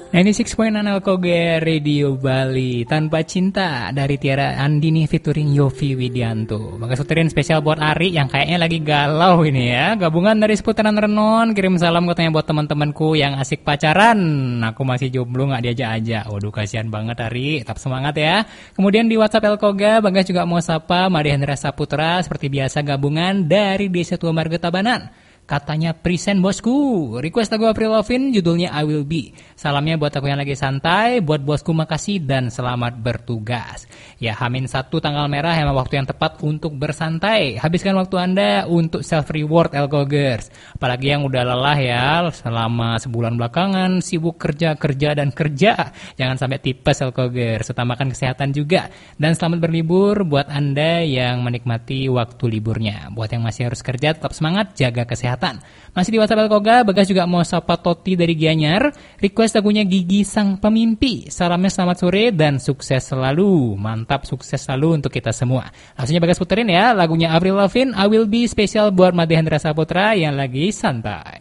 96.6 Alkoge Radio Bali Tanpa Cinta dari Tiara Andini featuring Yofi Widianto. Bagas puterin spesial buat Ari yang kayaknya lagi galau ini ya. Gabungan dari seputaran Renon. Kirim salam katanya buat teman-temanku yang asik pacaran. Aku masih jomblo gak diajak-ajak. Waduh kasihan banget Ari. Tetap semangat ya. Kemudian di WhatsApp Elkoga Bagas juga mau sapa Marihendra Saputra seperti biasa gabungan dari Desa Tua Marga Tabanan. Katanya present bosku, request lagu Avril Lavigne judulnya I Will Be. Salamnya buat aku yang lagi santai, buat bosku makasih dan selamat bertugas. Ya H-1 tanggal merah emang waktu yang tepat untuk bersantai. Habiskan waktu Anda untuk self reward Elgogers. Apalagi yang udah lelah ya selama sebulan belakangan sibuk kerja dan kerja. Jangan sampai tipes Elgogers, utamakan kesehatan juga. Dan selamat berlibur buat Anda yang menikmati waktu liburnya. Buat yang masih harus kerja tetap semangat, jaga kesehatan. Masih di WhatsApp Elkoga, Bagas juga mau sapa Toti dari Gianyar. Request lagunya Gigi Sang Pemimpi. Salamnya selamat sore dan sukses selalu. Mantap, sukses selalu untuk kita semua. Langsungnya Bagas puterin ya lagunya Avril Lavigne I Will Be spesial buat Marihendra Saputra yang lagi santai.